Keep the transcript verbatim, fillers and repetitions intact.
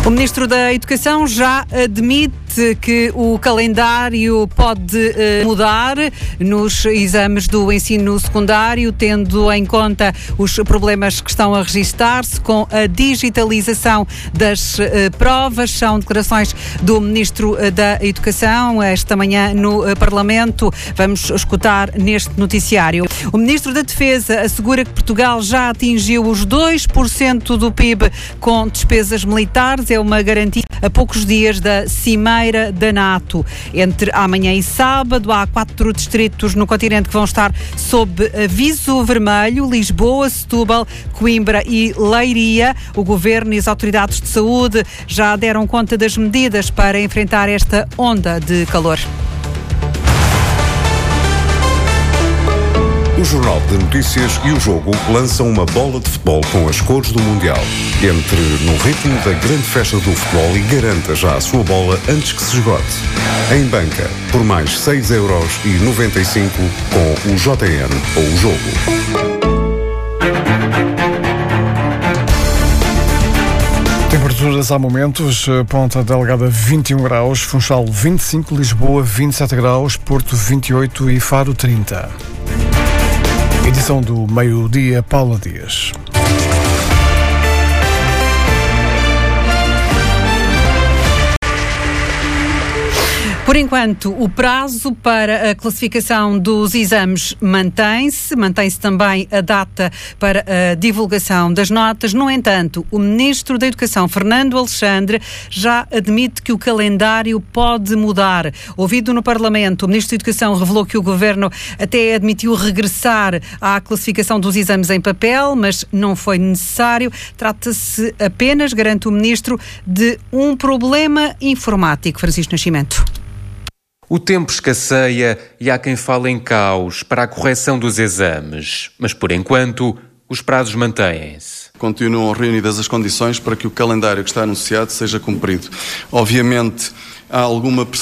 O Ministro da Educação já admite que o calendário pode uh, mudar nos exames do ensino secundário, tendo em conta os problemas que estão a registar-se com a digitalização das uh, provas. São declarações do Ministro da Educação esta manhã no uh, Parlamento. Vamos escutar neste noticiário. O Ministro da Defesa assegura que Portugal já atingiu os dois por cento do P I B com despesas militares. É uma garantia a poucos dias da cimeira da NATO. Entre amanhã e sábado, há quatro distritos no continente que vão estar sob aviso vermelho: Lisboa, Setúbal, Coimbra e Leiria. O Governo e as autoridades de saúde já deram conta das medidas para enfrentar esta onda de calor. O Jornal de Notícias e o Jogo lançam uma bola de futebol com as cores do Mundial. Entre no ritmo da grande festa do futebol e garanta já a sua bola antes que se esgote. Em banca, por mais seis euros e noventa e cinco com o J N ou o Jogo. Temperaturas há momentos: Ponta Delgada vinte e um graus, Funchal vinte e cinco, Lisboa vinte e sete graus, Porto vinte e oito e Faro trinta. Edição do meio-dia, Paula Dias. Por enquanto, o prazo para a classificação dos exames mantém-se, mantém-se também a data para a divulgação das notas. No entanto, o Ministro da Educação, Fernando Alexandre, já admite que o calendário pode mudar. Ouvido no Parlamento, o Ministro da Educação revelou que o Governo até admitiu regressar à classificação dos exames em papel, mas não foi necessário. Trata-se apenas, garante o Ministro, de um problema informático. Francisco Nascimento. O tempo escasseia e há quem fale em caos para a correção dos exames. Mas, por enquanto, os prazos mantêm-se. Continuam reunidas as condições para que o calendário que está anunciado seja cumprido. Obviamente, há alguma pressão